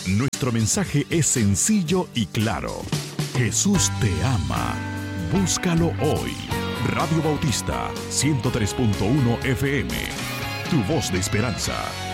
Nuestro mensaje es sencillo y claro. Jesús te ama. Búscalo hoy. Radio Bautista 103.1 FM. Tu voz de esperanza.